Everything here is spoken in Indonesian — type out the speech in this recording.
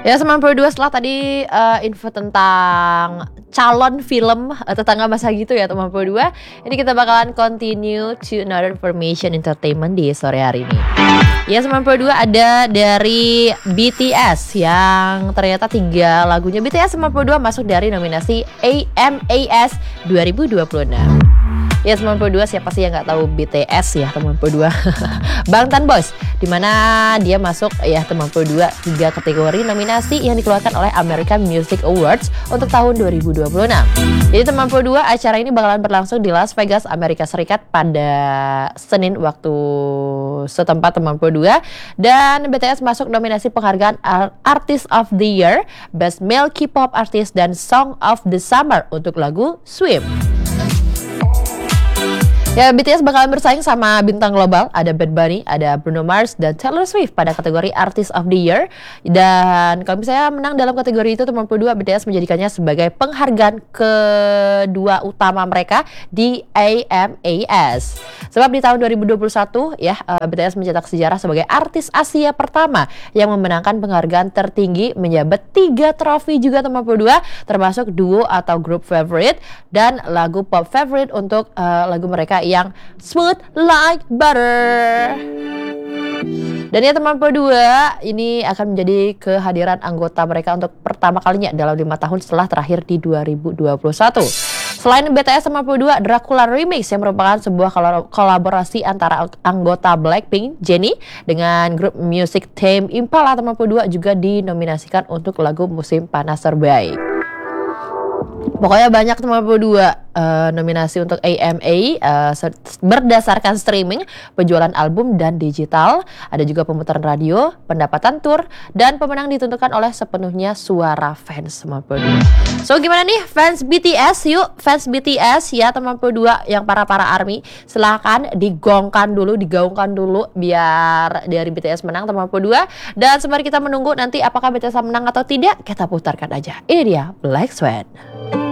Ya 92 setelah tadi info tentang calon film tetangga masa gitu ya 92. Ini kita bakalan continue to another information entertainment di sore hari ini. Ya 92 ada dari BTS yang ternyata 3 lagunya BTS 92 masuk dari nominasi AMAS 2026. Ya 92 siapa sih yang nggak tahu BTS ya 92 Bangtan Boys dimana dia masuk ya 92 3 kategori nominasi yang dikeluarkan oleh American Music Awards untuk tahun 2026. Jadi 92 acara ini bakalan berlangsung di Las Vegas, Amerika Serikat pada Senin waktu setempat 92 dan BTS masuk nominasi penghargaan Artist of the Year, Best Male K-pop Artist dan Song of the Summer untuk lagu Swim. Ya, BTS bakalan bersaing sama bintang global, ada Bad Bunny, ada Bruno Mars, dan Taylor Swift pada kategori Artist of the Year. Dan kalau misalnya menang dalam kategori itu, 92 BTS menjadikannya sebagai penghargaan kedua utama mereka di AMAS. Sebab di tahun 2021 ya, BTS mencetak sejarah sebagai artis Asia pertama yang memenangkan penghargaan tertinggi, menjabat 3 trofi juga 92, termasuk duo atau grup favorite dan lagu pop favorite untuk lagu mereka yang Smooth Like Butter. Dan ya teman kedua, ini akan menjadi kehadiran anggota mereka untuk pertama kalinya dalam 5 tahun setelah terakhir di 2021. Selain BTS 92, Dracula Remix yang merupakan sebuah kolaborasi antara anggota Blackpink, Jennie, dengan grup musik Tame Impala 92 juga dinominasikan untuk lagu Musim Panas Terbaik. Pokoknya banyak 92 nominasi untuk AMA berdasarkan streaming, penjualan album dan digital, ada juga pemutaran radio, pendapatan tur, dan pemenang ditentukan oleh sepenuhnya suara fans 92. So gimana nih fans BTS? Yuk fans BTS ya 92 yang para ARMY, silahkan digaungkan dulu biar dari BTS menang 92. Dan sembari kita menunggu nanti apakah BTS menang atau tidak, kita putarkan aja. Ini dia Black Swan.